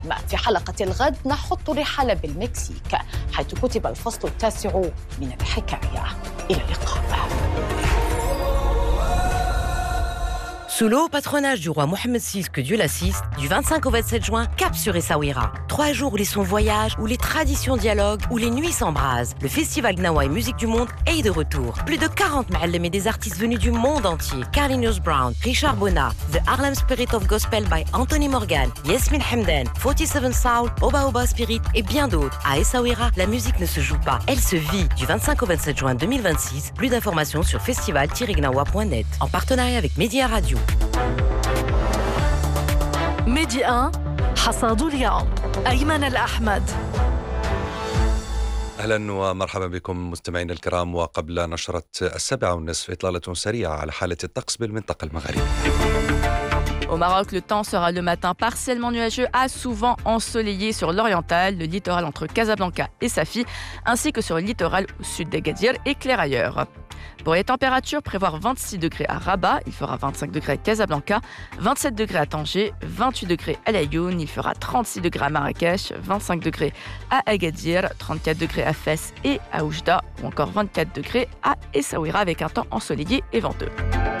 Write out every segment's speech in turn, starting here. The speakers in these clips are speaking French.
في حلقة الغد نحط رحال بالمكسيك حيث كتب الفصل التاسع من الحكاية. إلى اللقاء. Sous le haut patronage du roi Mohamed VI, que Dieu l'assiste, du 25 au 27 juin, cap sur Essaouira. 3 jours où les sons voyagent, où les traditions dialoguent, où les nuits s'embrasent. Le festival Gnawa et musique du monde est de retour. Plus de 40 ma'allem et des artistes venus du monde entier. Carlinhos Brown, Richard Bona, The Harlem Spirit of Gospel by Anthony Morgan, Yasmine Hamdan, 47 Soul, Oba Oba Spirit et bien d'autres. À Essaouira, la musique ne se joue pas, elle se vit. Du 25 au 27 juin 2026, plus d'informations sur festival-gnawa.net en partenariat avec Média Radio. ميدي 1 حصاد اليوم أيمن الأحمد. أهلا ومرحبا بكم مستمعينا الكرام. وقبل نشرة 7:30 إطلالة سريعة على حالة الطقس بالمنطقة المغربية. Au Maroc, le temps sera le matin partiellement nuageux à souvent ensoleillé sur l'oriental, le littoral entre Casablanca et Safi, ainsi que sur le littoral au sud d'Agadir et Clairailleurs. Pour les températures, prévoir 26 degrés à Rabat, il fera 25 degrés à Casablanca, 27 degrés à Tanger, 28 degrés à Laayoune, il fera 36 degrés à Marrakech, 25 degrés à Agadir, 34 degrés à Fès et à Oujda, ou encore 24 degrés à Essaouira avec un temps ensoleillé et venteux.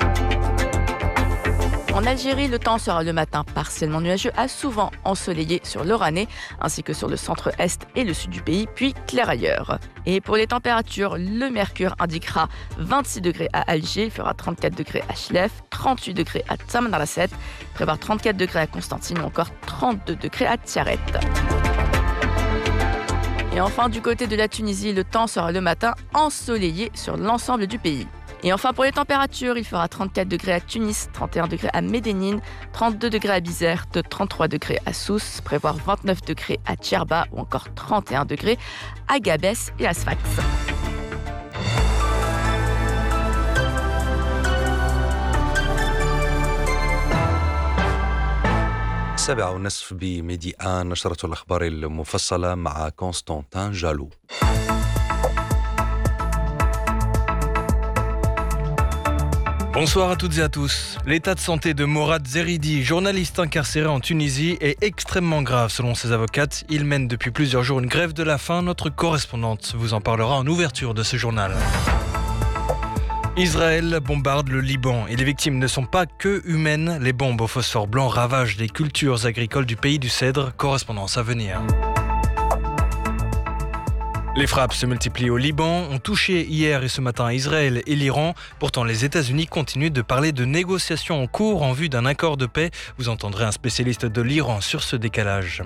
En Algérie, le temps sera le matin partiellement nuageux à souvent ensoleillé sur l'Oranais, ainsi que sur le centre-est et le sud du pays, puis Clairailleurs. Et pour les températures, le mercure indiquera 26 degrés à Alger, il fera 34 degrés à Chlef, 38 degrés à Tamanrasset, prévoir 34 degrés à Constantine ou encore 32 degrés à Tiaret. Et enfin, du côté de la Tunisie, le temps sera le matin ensoleillé sur l'ensemble du pays. Et enfin, pour les températures, il fera 34 degrés à Tunis, 31 degrés à Médénine, 32 degrés à Bizerte, 33 degrés à Sousse, prévoir 29 degrés à Djerba ou encore 31 degrés à Gabès et à Sfax. سبعة ونصف بميدي آن نشرة الأخبار المفصلة مع كونستانتين جالو. Bonsoir à toutes et à tous. L'état de santé de Morad Zeridi, journaliste incarcéré en Tunisie, est extrêmement grave selon ses avocates. Il mène depuis plusieurs jours une grève de la faim. Notre correspondante vous en parlera en ouverture de ce journal. Israël bombarde le Liban et les victimes ne sont pas que humaines. Les bombes au phosphore blanc ravagent les cultures agricoles du pays du Cèdre. Correspondance à venir. Les frappes se multiplient au Liban, ont touché hier et ce matin Israël et l'Iran. Pourtant, les États-Unis continuent de parler de négociations en cours en vue d'un accord de paix. Vous entendrez un spécialiste de l'Iran sur ce décalage.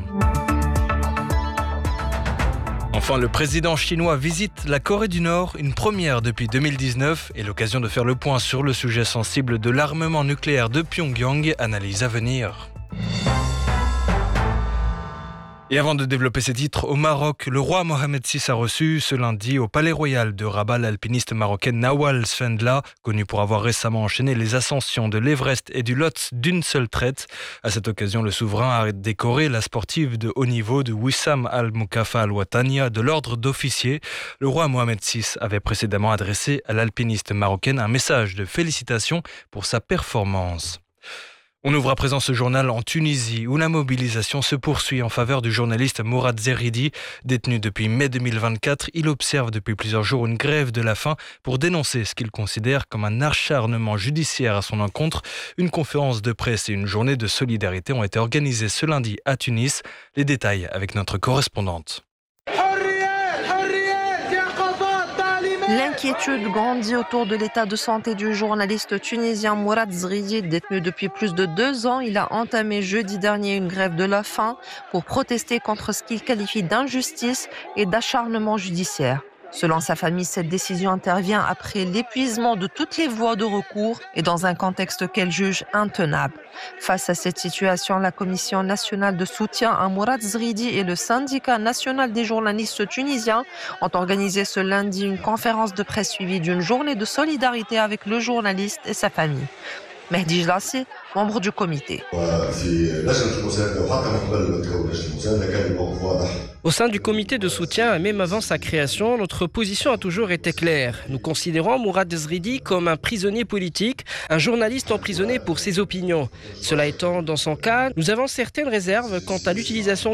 Enfin, le président chinois visite la Corée du Nord, une première depuis 2019 et l'occasion de faire le point sur le sujet sensible de l'armement nucléaire de Pyongyang. Analyse à venir. Et avant de développer ces titres, au Maroc, le roi Mohamed VI a reçu ce lundi au Palais Royal de Rabat l'alpiniste marocaine Nawal Sfendla, connue pour avoir récemment enchaîné les ascensions de l'Everest et du Lhotse d'une seule traite. À cette occasion, le souverain a décoré la sportive de haut niveau de Wissam Al-Mukafa Al-Watania de l'ordre d'officier. Le roi Mohamed VI avait précédemment adressé à l'alpiniste marocaine un message de félicitations pour sa performance. On ouvre à présent ce journal en Tunisie où la mobilisation se poursuit en faveur du journaliste Morad Zeridi. Détenu depuis mai 2024, il observe depuis plusieurs jours une grève de la faim pour dénoncer ce qu'il considère comme un acharnement judiciaire à son encontre. Une conférence de presse et une journée de solidarité ont été organisées ce lundi à Tunis. Les détails avec notre correspondante. L'inquiétude grandit autour de l'état de santé du journaliste tunisien Morad Zeridi, détenu depuis plus de 2 ans. Il a entamé jeudi dernier une grève de la faim pour protester contre ce qu'il qualifie d'injustice et d'acharnement judiciaire. Selon sa famille, cette décision intervient après l'épuisement de toutes les voies de recours et dans un contexte qu'elle juge intenable. Face à cette situation, la Commission nationale de soutien à Morad Zeridi et le syndicat national des journalistes tunisiens ont organisé ce lundi une conférence de presse suivie d'une journée de solidarité avec le journaliste et sa famille. Mehdi Jlassi, membre du comité. Au sein du comité de soutien, même avant sa création, notre position a toujours été claire. Nous considérons Mourad Zridi comme un prisonnier politique, un journaliste emprisonné pour ses opinions. Cela étant, dans son cas, nous avons certaines réserves quant à l'utilisation